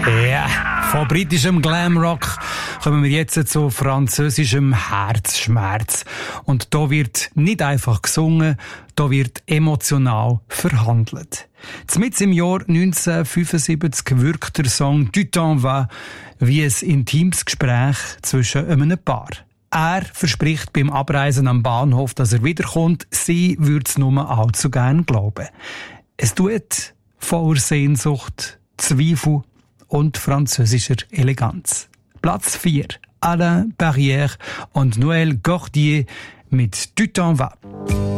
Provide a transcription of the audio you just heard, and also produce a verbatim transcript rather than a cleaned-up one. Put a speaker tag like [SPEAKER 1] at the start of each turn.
[SPEAKER 1] Ja, von britischem Glamrock kommen wir jetzt zu französischem Herzschmerz. Und da wird nicht einfach gesungen, da wird emotional verhandelt. Mitten im Jahr neunzehnhundertfünfundsiebzig wirkt der Song «Du temps va» wie ein intimes Gespräch zwischen einem Paar. Er verspricht beim Abreisen am Bahnhof, dass er wiederkommt. Sie würde es nur allzu gern glauben. Es tut voller Sehnsucht, Zweifel und französischer Eleganz. Platz vier. Alain Barrière und Noël Gordier mit «Du temps va».